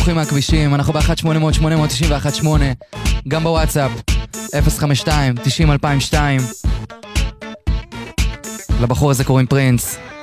דיווחים מהכבישים, אנחנו ב-1-800-891-8, גם בוואטסאפ, 052-90-2002. לבחור הזה קוראים פרינס.